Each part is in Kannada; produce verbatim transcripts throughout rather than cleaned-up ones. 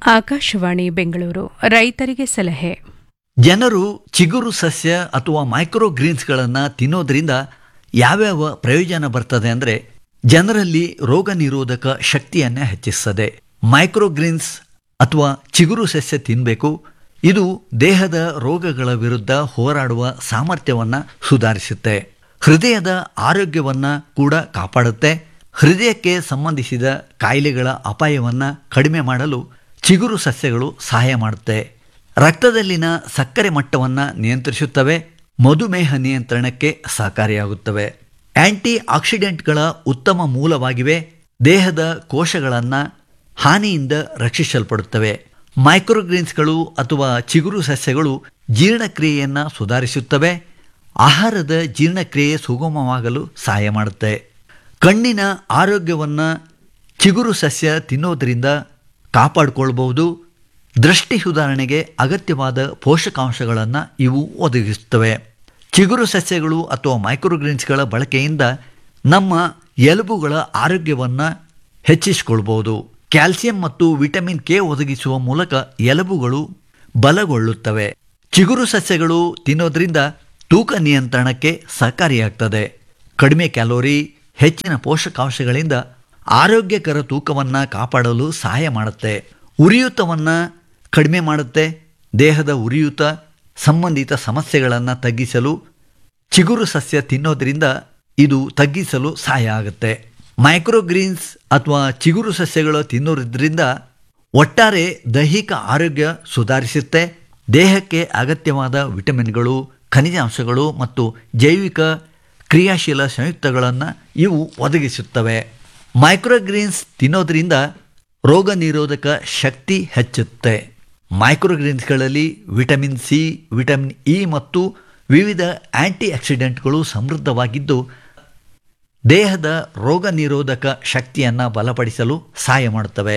ಆಕಾಶವಾಣಿ ಬೆಂಗಳೂರು ರೈತರಿಗೆ ಸಲಹೆ. ಜನರು ಚಿಗುರು ಸಸ್ಯ ಅಥವಾ ಮೈಕ್ರೋ ಗ್ರೀನ್ಸ್ಗಳನ್ನು ತಿನ್ನೋದ್ರಿಂದ ಯಾವ್ಯಾವ ಪ್ರಯೋಜನ ಬರ್ತದೆ ಅಂದರೆ, ಜನರಲ್ಲಿ ರೋಗ ನಿರೋಧಕ ಶಕ್ತಿಯನ್ನು ಹೆಚ್ಚಿಸ್ತದೆ. ಮೈಕ್ರೋ ಗ್ರೀನ್ಸ್ ಅಥವಾ ಚಿಗುರು ಸಸ್ಯ ತಿನ್ನಬೇಕು. ಇದು ದೇಹದ ರೋಗಗಳ ವಿರುದ್ಧ ಹೋರಾಡುವ ಸಾಮರ್ಥ್ಯವನ್ನು ಸುಧಾರಿಸುತ್ತೆ. ಹೃದಯದ ಆರೋಗ್ಯವನ್ನು ಕೂಡ ಕಾಪಾಡುತ್ತೆ. ಹೃದಯಕ್ಕೆ ಸಂಬಂಧಿಸಿದ ಕಾಯಿಲೆಗಳ ಅಪಾಯವನ್ನು ಕಡಿಮೆ ಮಾಡಲು ಚಿಗುರು ಸಸ್ಯಗಳು ಸಹಾಯ ಮಾಡುತ್ತೆ. ರಕ್ತದಲ್ಲಿನ ಸಕ್ಕರೆ ಮಟ್ಟವನ್ನು ನಿಯಂತ್ರಿಸುತ್ತವೆ. ಮಧುಮೇಹ ನಿಯಂತ್ರಣಕ್ಕೆ ಸಹಕಾರಿಯಾಗುತ್ತವೆ. ಆಂಟಿ ಆಕ್ಸಿಡೆಂಟ್ಗಳ ಉತ್ತಮ ಮೂಲವಾಗಿವೆ. ದೇಹದ ಕೋಶಗಳನ್ನು ಹಾನಿಯಿಂದ ರಕ್ಷಿಸಲ್ಪಡುತ್ತವೆ. ಮೈಕ್ರೋಗ್ರೀನ್ಸ್ಗಳು ಅಥವಾ ಚಿಗುರು ಸಸ್ಯಗಳು ಜೀರ್ಣಕ್ರಿಯೆಯನ್ನು ಸುಧಾರಿಸುತ್ತವೆ. ಆಹಾರದ ಜೀರ್ಣಕ್ರಿಯೆ ಸುಗಮವಾಗಲು ಸಹಾಯ ಮಾಡುತ್ತೆ. ಕಣ್ಣಿನ ಆರೋಗ್ಯವನ್ನು ಚಿಗುರು ಸಸ್ಯ ತಿನ್ನೋದರಿಂದ ಕಾಪಾಡಿಕೊಳ್ಬಹುದು. ದೃಷ್ಟಿ ಸುಧಾರಣೆಗೆ ಅಗತ್ಯವಾದ ಪೋಷಕಾಂಶಗಳನ್ನು ಇವು ಒದಗಿಸುತ್ತವೆ. ಚಿಗುರು ಸಸ್ಯಗಳು ಅಥವಾ ಮೈಕ್ರೋಗ್ರೀನ್ಸ್ಗಳ ಬಳಕೆಯಿಂದ ನಮ್ಮ ಎಲುಬುಗಳ ಆರೋಗ್ಯವನ್ನು ಹೆಚ್ಚಿಸಿಕೊಳ್ಬಹುದು. ಕ್ಯಾಲ್ಸಿಯಂ ಮತ್ತು ವಿಟಮಿನ್ ಕೆ ಒದಗಿಸುವ ಮೂಲಕ ಎಲುಬುಗಳು ಬಲಗೊಳ್ಳುತ್ತವೆ. ಚಿಗುರು ಸಸ್ಯಗಳು ತಿನ್ನೋದ್ರಿಂದ ತೂಕ ನಿಯಂತ್ರಣಕ್ಕೆ ಸಹಕಾರಿಯಾಗ್ತದೆ. ಕಡಿಮೆ ಕ್ಯಾಲೋರಿ, ಹೆಚ್ಚಿನ ಪೋಷಕಾಂಶಗಳಿಂದ ಆರೋಗ್ಯಕರ ತೂಕವನ್ನು ಕಾಪಾಡಲು ಸಹಾಯ ಮಾಡುತ್ತೆ. ಉರಿಯೂತವನ್ನು ಕಡಿಮೆ ಮಾಡುತ್ತೆ. ದೇಹದ ಉರಿಯೂತ ಸಂಬಂಧಿತ ಸಮಸ್ಯೆಗಳನ್ನು ತಗ್ಗಿಸಲು ಚಿಗುರು ಸಸ್ಯ ತಿನ್ನೋದ್ರಿಂದ ಇದು ತಗ್ಗಿಸಲು ಸಹಾಯ ಆಗುತ್ತೆ. ಮೈಕ್ರೋಗ್ರೀನ್ಸ್ ಅಥವಾ ಚಿಗುರು ಸಸ್ಯಗಳು ತಿನ್ನೋದ್ರಿಂದ ಒಟ್ಟಾರೆ ದೈಹಿಕ ಆರೋಗ್ಯ ಸುಧಾರಿಸುತ್ತೆ. ದೇಹಕ್ಕೆ ಅಗತ್ಯವಾದ ವಿಟಮಿನ್ಗಳು, ಖನಿಜಾಂಶಗಳು ಮತ್ತು ಜೈವಿಕ ಕ್ರಿಯಾಶೀಲ ಸಂಯುಕ್ತಗಳನ್ನು ಇವು ಒದಗಿಸುತ್ತವೆ. ಮೈಕ್ರೋಗ್ರೀನ್ಸ್ ತಿನ್ನೋದ್ರಿಂದ ರೋಗ ನಿರೋಧಕ ಶಕ್ತಿ ಹೆಚ್ಚುತ್ತೆ. ಮೈಕ್ರೋಗ್ರೀನ್ಸ್ಗಳಲ್ಲಿ ವಿಟಮಿನ್ ಸಿ, ವಿಟಮಿನ್ ಇ ಮತ್ತು ವಿವಿಧ ಆಂಟಿ ಆಕ್ಸಿಡೆಂಟ್ಗಳು ಸಮೃದ್ಧವಾಗಿದ್ದು ದೇಹದ ರೋಗ ನಿರೋಧಕ ಶಕ್ತಿಯನ್ನು ಬಲಪಡಿಸಲು ಸಹಾಯ ಮಾಡುತ್ತವೆ.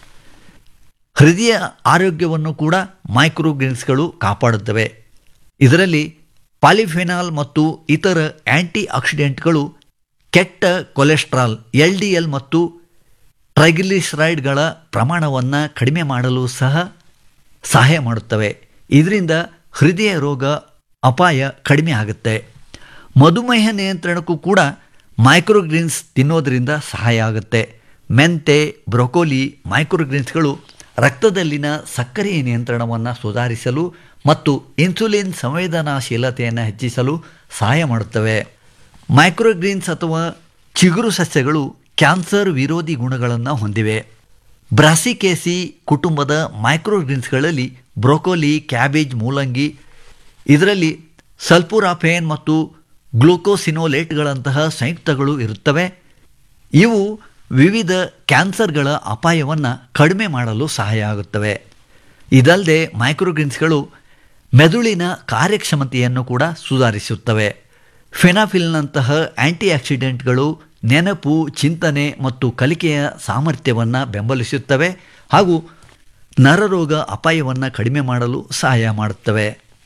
ಹೃದಯ ಆರೋಗ್ಯವನ್ನು ಕೂಡ ಮೈಕ್ರೋಗ್ರೀನ್ಸ್ಗಳು ಕಾಪಾಡುತ್ತವೆ. ಇದರಲ್ಲಿ ಪಾಲಿಫೆನಾಲ್ ಮತ್ತು ಇತರ ಆಂಟಿ ಆಕ್ಸಿಡೆಂಟ್ಗಳು ಕೆಟ್ಟ ಕೊಲೆಸ್ಟ್ರಾಲ್, ಎಲ್ ಡಿ ಎಲ್ ಮತ್ತು ಟ್ರೈಗ್ಲಿಸರೈಡ್ಗಳ ಪ್ರಮಾಣವನ್ನು ಕಡಿಮೆ ಮಾಡಲು ಸಹ ಸಹಾಯ ಮಾಡುತ್ತವೆ. ಇದರಿಂದ ಹೃದಯ ರೋಗ ಅಪಾಯ ಕಡಿಮೆ ಆಗುತ್ತೆ. ಮಧುಮೇಹ ನಿಯಂತ್ರಣಕ್ಕೂ ಕೂಡ ಮೈಕ್ರೋಗ್ರೀನ್ಸ್ ತಿನ್ನೋದರಿಂದ ಸಹಾಯ ಆಗುತ್ತೆ. ಮೆಂತೆ, ಬ್ರೊಕೊಲಿ, ಮೈಕ್ರೋಗ್ರೀನ್ಸ್ಗಳು ರಕ್ತದಲ್ಲಿನ ಸಕ್ಕರೆಯ ನಿಯಂತ್ರಣವನ್ನು ಸುಧಾರಿಸಲು ಮತ್ತು ಇನ್ಸುಲಿನ್ ಸಂವೇದನಾಶೀಲತೆಯನ್ನು ಹೆಚ್ಚಿಸಲು ಸಹಾಯ ಮಾಡುತ್ತವೆ. ಮೈಕ್ರೋಗ್ರೀನ್ಸ್ ಅಥವಾ ಚಿಗುರು ಸಸ್ಯಗಳು ಕ್ಯಾನ್ಸರ್ ವಿರೋಧಿ ಗುಣಗಳನ್ನು ಹೊಂದಿವೆ. ಬ್ರಾಸಿಕೇಸಿ ಕುಟುಂಬದ ಮೈಕ್ರೋಗ್ರೀನ್ಸ್ಗಳಲ್ಲಿ ಬ್ರೊಕೊಲಿ, ಕ್ಯಾಬೇಜ್, ಮೂಲಂಗಿ ಇದರಲ್ಲಿ ಸಲ್ಫುರಾಫೇನ್ ಮತ್ತು ಗ್ಲೂಕೋಸಿನೋಲೇಟ್ಗಳಂತಹ ಸಂಯುಕ್ತಗಳು ಇರುತ್ತವೆ. ಇವು ವಿವಿಧ ಕ್ಯಾನ್ಸರ್ಗಳ ಅಪಾಯವನ್ನು ಕಡಿಮೆ ಮಾಡಲು ಸಹಾಯ ಆಗುತ್ತವೆ. ಇದಲ್ಲದೆ ಮೈಕ್ರೋಗ್ರೀನ್ಸ್ಗಳು ಮೆದುಳಿನ ಕಾರ್ಯಕ್ಷಮತೆಯನ್ನು ಕೂಡ ಸುಧಾರಿಸುತ್ತವೆ. ಫೆನಾಫಿಲ್ನಂತಹ ಆಂಟಿ ಆಕ್ಸಿಡೆಂಟ್ಗಳು ನೆನಪು, ಚಿಂತನೆ ಮತ್ತು ಕಲಿಕೆಯ ಸಾಮರ್ಥ್ಯವನ್ನು ಬೆಂಬಲಿಸುತ್ತವೆ ಹಾಗೂ ನರರೋಗ ಅಪಾಯವನ್ನು ಕಡಿಮೆ ಮಾಡಲು ಸಹಾಯ ಮಾಡುತ್ತವೆ.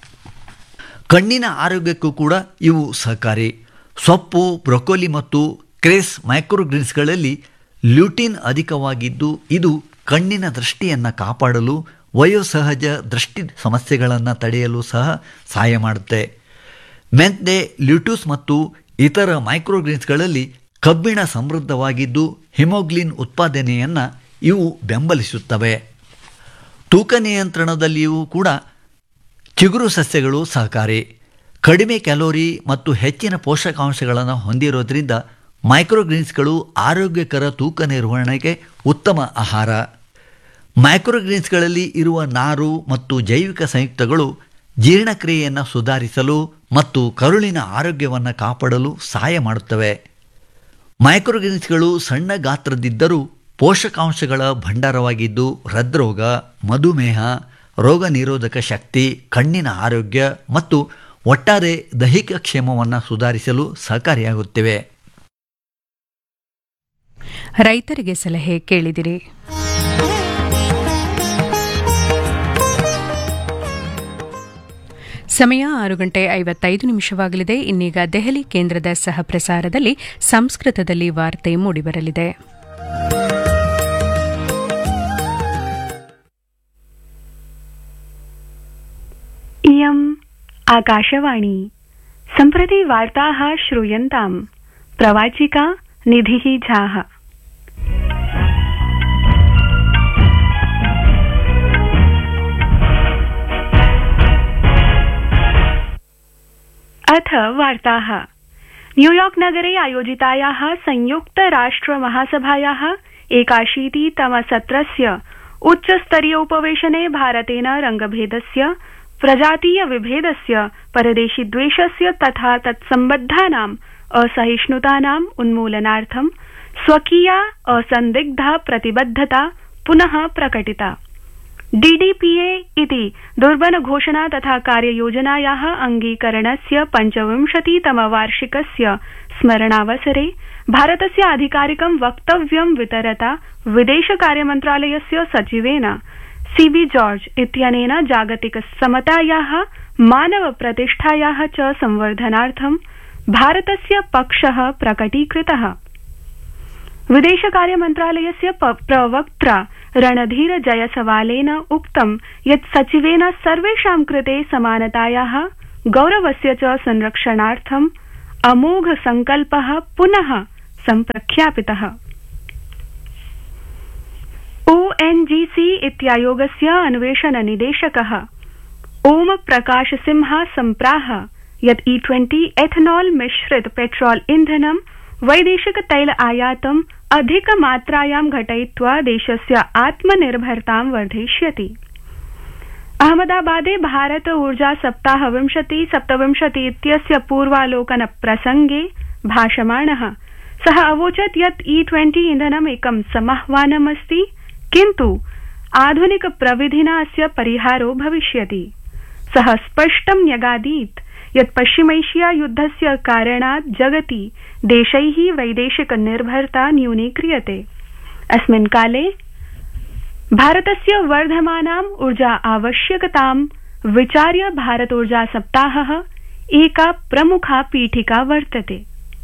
ಕಣ್ಣಿನ ಆರೋಗ್ಯಕ್ಕೂ ಕೂಡ ಇವು ಸಹಕಾರಿ. ಸೊಪ್ಪು, ಬ್ರೊಕೊಲಿ ಮತ್ತು ಕ್ರೇಸ್ ಮೈಕ್ರೋಗ್ರೀನ್ಸ್ಗಳಲ್ಲಿ ಲ್ಯೂಟಿನ್ ಅಧಿಕವಾಗಿದ್ದು ಇದು ಕಣ್ಣಿನ ದೃಷ್ಟಿಯನ್ನು ಕಾಪಾಡಲು, ವಯೋಸಹಜ ದೃಷ್ಟಿ ಸಮಸ್ಯೆಗಳನ್ನು ತಡೆಯಲು ಸಹ ಸಹಾಯ ಮಾಡುತ್ತೆ. ಮೆಂತೆ, ಲ್ಯೂಟೂಸ್ ಮತ್ತು ಇತರ ಮೈಕ್ರೋಗ್ರೀನ್ಸ್ಗಳಲ್ಲಿ ಕಬ್ಬಿಣ ಸಮೃದ್ಧವಾಗಿದ್ದು ಹಿಮೋಗ್ಲಿನ್ ಉತ್ಪಾದನೆಯನ್ನು ಇವು ಬೆಂಬಲಿಸುತ್ತವೆ. ತೂಕ ನಿಯಂತ್ರಣದಲ್ಲಿಯೂ ಕೂಡ ಚಿಗುರು ಸಸ್ಯಗಳು ಸಹಕಾರಿ. ಕಡಿಮೆ ಕ್ಯಾಲೋರಿ ಮತ್ತು ಹೆಚ್ಚಿನ ಪೋಷಕಾಂಶಗಳನ್ನು ಹೊಂದಿರೋದ್ರಿಂದ ಮೈಕ್ರೋಗ್ರೀನ್ಸ್ಗಳು ಆರೋಗ್ಯಕರ ತೂಕ ನಿರ್ವಹಣೆಗೆ ಉತ್ತಮ ಆಹಾರ. ಮೈಕ್ರೋಗ್ರೀನ್ಸ್ಗಳಲ್ಲಿ ಇರುವ ನಾರು ಮತ್ತು ಜೈವಿಕ ಸಂಯುಕ್ತಗಳು ಜೀರ್ಣಕ್ರಿಯೆಯನ್ನು ಸುಧಾರಿಸಲು ಮತ್ತು ಕರುಳಿನ ಆರೋಗ್ಯವನ್ನು ಕಾಪಾಡಲು ಸಹಾಯ ಮಾಡುತ್ತವೆ. ಮೈಕ್ರೋಗ್ರೀನ್ಸ್ಗಳು ಸಣ್ಣ ಗಾತ್ರದಿದ್ದರೂ ಪೋಷಕಾಂಶಗಳ ಭಂಡಾರವಾಗಿದ್ದು ಹೃದ್ರೋಗ, ಮಧುಮೇಹ, ರೋಗ ನಿರೋಧಕ ಶಕ್ತಿ, ಕಣ್ಣಿನ ಆರೋಗ್ಯ ಮತ್ತು ಒಟ್ಟಾರೆ ದೈಹಿಕ ಕ್ಷೇಮವನ್ನು ಸುಧಾರಿಸಲು ಸಹಕಾರಿಯಾಗುತ್ತಿವೆ. ರೈತರಿಗೆ ಸಲಹೆ ಕೇಳಿದಿರಿ. ಸಮಯ ಆರು ಗಂಟೆ ಐವತ್ತೈದು ನಿಮಿಷವಾಗಲಿದೆ. ಇನ್ನೀಗ ದೆಹಲಿ ಕೇಂದ್ರದ ಸಹ ಪ್ರಸಾರದಲ್ಲಿ ಸಂಸ್ಕೃತದಲ್ಲಿ ವಾರ್ತೆ ಮೂಡಿಬರಲಿದೆ. इयम् आकाशवाणी सम्प्रति वार्ताः श्रूयन्ताम् प्रवाचिका निधिः झाः। अथ वार्ताः। न्यूयॉर्क नगरे आयोजितायाः संयुक्त राष्ट्र महासभायाः एकाशीतितमसत्रस्य उच्चस्तरीय उपवेशने भारतेन रंगभेदस्य, प्रजातीय विभेदस्य, परदेशिद्वेषस्य तथा तत्सम्बद्धानाम् असहिष्णुतानाम् उन्मूलनार्थं स्वकीया असन्दिग्धा प्रतिबद्धता पुनः प्रकटिता। डीडीपीए इति दुर्बन घोषणा तथा कार्ययोजनायाः अंगीकरणस्य पञ्चविंशतितमवार्षिकस्य स्मरणावसरे भारतस्य आधिकारिकं वक्तव्यं वितरता विदेशकार्यमन्त्रालयस्य सचिवेन सीबी जॉर्ज इत्यनेन जागतिक समतायाः, मानव प्रतिष्ठायाः च संवर्धनार्थं भारतस्य पक्षः प्रकटीकृतः। विदेशकार्यमन्त्रालयस्य प्रवक्त्रा रणधीर जयसवालेन उक्तं यत् सचिवेन सर्वेषां कृते समानतायाः, गौरवस्य च संरक्षणार्थं अमोघ संकल्पः पुनः सम्प्रख्यापितः। ओएनजीसी इत्यायोगस्य अन्वेषण निदेशकः ओम प्रकाश सिंह सम्प्राह यत् ई ट्वेंटी एथनॉल मिश्रित पेट्रोल ईंधनं वैदेशिक तैल आयातम् अधिकमात्रायां घटयित्वा देशस्य आत्मनिर्भरतां वर्धयिष्यति। अहमदाबादे भारत ऊर्जा सप्ताह विंशति सप्तविंशति इत्यस्य पूर्वालोकन प्रसंगे भाषमाणः सः अवोचत् यत् ई ट्वेंटी ईंधनम् एकं समाह्वानमस्ति, किन्तु आधुनिक प्रविधिना अस्य परिहारो भविष्यति। सः स्पष्टं न्यगादीत् यत् पश्चिमैशिया युद्धस्य कारणात् जगति देशैः वैदेशिक निर्भरता न्यूनीक्रियते। अस्मिन् काले भारतस्य वर्धमानाम् ऊर्जा आवश्यकतां विचार्य भारत ऊर्जा सप्ताहः एका प्रमुखा पीठिका वर्तते।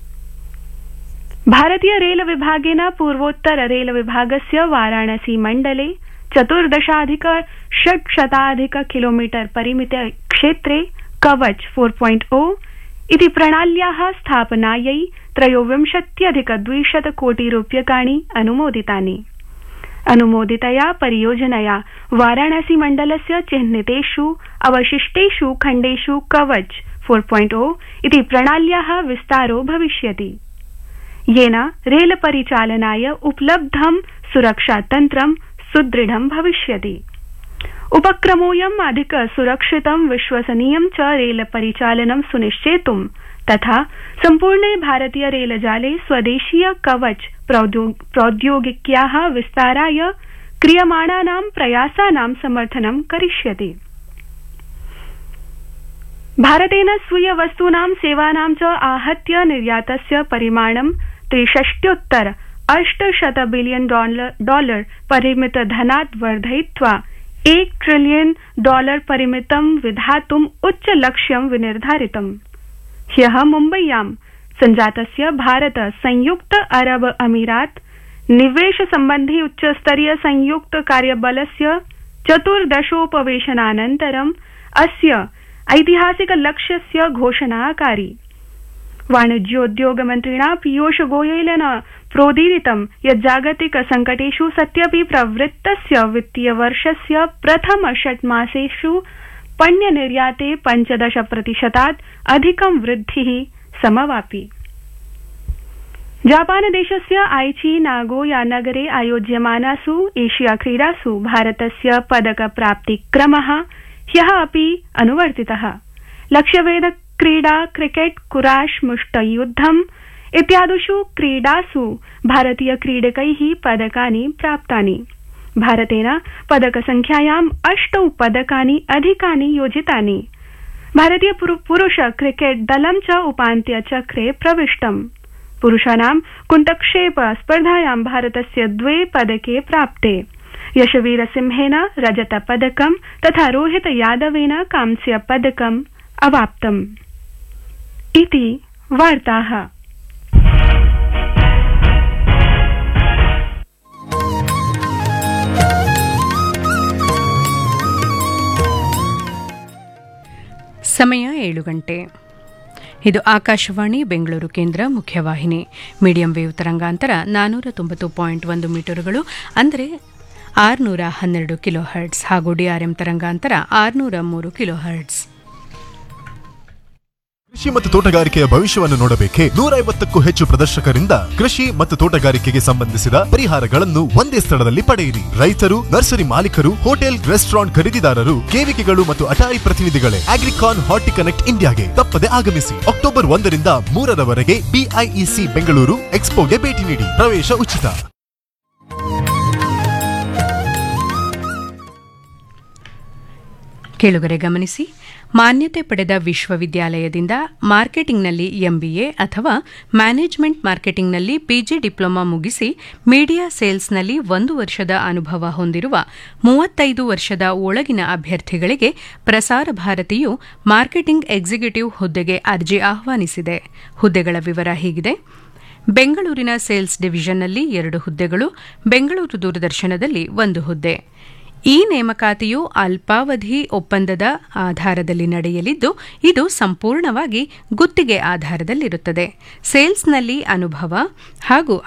भारतीय रेल विभागेन पूर्वोत्तर रेल विभागस्य वाराणसी मण्डले चतुर्दशाधिक षट्शताधिक किलोमीटर परिमिते क्षेत्रे कवच फोर पॉइंट ओ इति प्रणाल्याः स्थापनायै त्रयोविंशत्यधिक द्विशत कोटि रूप्यकाणि अनुमोदितानि। अनुमोदितया परियोजनया वाराणसी मण्डलस्य चिह्नितेषु अवशिष्टेषु खण्डेषु कवच फोर पॉइंट ओ इति प्रणाल्याः विस्तारो भविष्यति, येन रेल परिचालनाय उपलब्धं सुरक्षातन्त्रं सुदृढं भविष्यति। उपक्रमोऽयम् अधिक सुरक्षितं, विश्वसनीयं च रेल परिचालनं सुनिश्चेतुं तथा सम्पूर्णे भारतीय रेलजाले स्वदेशीय कवच प्रौद्योगिक्याः विस्ताराय क्रियमाणानां प्रयासानां समर्थनं करिष्यति। भारतेन स्वीय वस्तूनां सेवानां च आहत्य निर्यातस्य परिमाणं त्रिषष्ट्योत्तर अष्टशत बिलियन डॉलर परिमित धनात् वर्धयित्वा एक ट्रिलियन डॉलर परिमितं विधातुम् उच्च लक्ष्यं विनिर्धारितम्। ह्यः मुम्बय्यां सञ्जातस्य भारत संयुक्त अरब अमीरात निवेश सम्बन्धी उच्चस्तरीय संयुक्त कार्यबलस्य चतुर्दशोपवेशनानन्तरम् अस्य ऐतिहासिक लक्ष्यस्य घोषणा अकारि। वाणिज्योद्योगमन्त्रिणा पीयूष गोयलेन प्रोदीरितं यत् जागतिक संकटेषु सत्यपि प्रवृत्तस्य वित्तीयवर्षस्य प्रथम षट्मासेषु पण्य निर्याते पञ्चदश प्रतिशतात् अधिकं वृद्धिः समवापि। जापान देशस्य आइची नागोया नगरे आयोज्यमानासु एशिया क्रीडासु भारतस्य पदक प्राप्तिक्रमः ह्यः अपि अनुवर्तितः। लक्ष्यवेध क्रीडा, क्रिकेट, कुराश, मुष्टियुद्धम् इत्यादिषु क्रीडासु भारतीय क्रीडकैः पदकानि प्राप्तानि। भारतेन पदकसंख्यायाम् अष्टौ पदकानि अधिकानि योजितानि। भारतीय पुरुष क्रिकेट दलं च उपान्त्यचक्रे प्रविष्टम्। पुरुषाणां कुन्तक्षेप स्पर्धायां भारतस्य द्वे पदके प्राप्ते। यशवीर सिंहेन रजत पदकं तथा रोहित यादवेन कांस्य पदकम् अवाप्तम्। इति वार्ताः। ಸಮಯ ಏಳು ಗಂಟೆ. ಇದು ಆಕಾಶವಾಣಿ ಬೆಂಗಳೂರು ಕೇಂದ್ರ ಮುಖ್ಯವಾಹಿನಿ. ಮೀಡಿಯಂ ವೇವ್ ತರಂಗಾಂತರ ನಾನ್ನೂರ ತೊಂಬತ್ತು ಪಾಯಿಂಟ್ ಒಂದು ಮೀಟರ್ಗಳು ಅಂದರೆ ಆರುನೂರ ಹನ್ನೆರಡು ಕಿಲೋ ಹರ್ಟ್ಸ್ ಹಾಗೂ ಡಿಆರ್ಎಂ ತರಂಗಾಂತರ ಆರುನೂರ ಮೂರು ಕಿಲೋ ಹರ್ಟ್ಸ್. ಕೃಷಿ ಮತ್ತು ತೋಟಗಾರಿಕೆಯ ಭವಿಷ್ಯವನ್ನು ನೋಡಬೇಕೆ? ನೂರ ಐವತ್ತಕ್ಕೂ ಹೆಚ್ಚು ಪ್ರದರ್ಶಕರಿಂದ ಕೃಷಿ ಮತ್ತು ತೋಟಗಾರಿಕೆಗೆ ಸಂಬಂಧಿಸಿದ ಪರಿಹಾರಗಳನ್ನು ಒಂದೇ ಸ್ಥಳದಲ್ಲಿ ಪಡೆಯಿರಿ. ರೈತರು, ನರ್ಸರಿ ಮಾಲೀಕರು, ಹೋಟೆಲ್, ರೆಸ್ಟೋರೆಂಟ್ ಖರೀದಿದಾರರು, ಕೇವಿಕೆಗಳು ಮತ್ತು ಅಟಾರಿ ಪ್ರತಿನಿಧಿಗಳೇ ಅಗ್ರಿಕಾನ್ ಹಾರ್ಟಿಕನೆಕ್ಟ್ ಇಂಡಿಯಾಗೆ ತಪ್ಪದೆ ಆಗಮಿಸಿ. ಅಕ್ಟೋಬರ್ ಒಂದರಿಂದ ಮೂರರವರೆಗೆ ಬಿಐಇಸಿ ಬೆಂಗಳೂರು ಎಕ್ಸ್ಪೋಗೆ ಭೇಟಿ ನೀಡಿ. ಪ್ರವೇಶ ಉಚಿತ. ಕೇಳುಗರೆ ಗಮನಿಸಿ, ಮಾನ್ಯತೆ ಪಡೆದ ವಿಶ್ವವಿದ್ಯಾಲಯದಿಂದ ಮಾರ್ಕೆಟಿಂಗ್ನಲ್ಲಿ ಎಂಬಿಎ ಅಥವಾ ಮ್ಯಾನೇಜ್ಮೆಂಟ್ ಮಾರ್ಕೆಟಿಂಗ್ನಲ್ಲಿ ಪಿಜಿ ಡಿಪ್ಲೊಮಾ ಮುಗಿಸಿ ಮೀಡಿಯಾ ಸೇಲ್ಸ್ನಲ್ಲಿ ಒಂದು ವರ್ಷದ ಅನುಭವ ಹೊಂದಿರುವ ಮೂವತ್ತೈದು ವರ್ಷದ ಒಳಗಿನ ಅಭ್ಯರ್ಥಿಗಳಿಗೆ ಪ್ರಸಾರ ಭಾರತಿಯು ಮಾರ್ಕೆಟಿಂಗ್ ಎಕ್ಸಿಕ್ಯೂಟಿವ್ ಹುದ್ದೆಗೆ ಅರ್ಜಿ ಆಹ್ವಾನಿಸಿದೆ. ಹುದ್ದೆಗಳ ವಿವರ ಹೀಗಿದೆ. ಬೆಂಗಳೂರಿನ ಸೇಲ್ಸ್ ಡಿವಿಷನ್ನಲ್ಲಿ ಎರಡು ಹುದ್ದೆಗಳು, ಬೆಂಗಳೂರು ದೂರದರ್ಶನದಲ್ಲಿ ಒಂದು ಹುದ್ದೆ. ಈ ನೇಮಕಾತಿಯು ಅಲ್ಪಾವಧಿ ಒಪ್ಪಂದದ ಆಧಾರದಲ್ಲಿ ನಡೆಯಲಿದ್ದು, ಇದು ಸಂಪೂರ್ಣವಾಗಿ ಗುತ್ತಿಗೆ ಆಧಾರದಲ್ಲಿರುತ್ತದೆ. ಸೇಲ್ಸ್ನಲ್ಲಿ ಅನುಭವ ಹಾಗೂ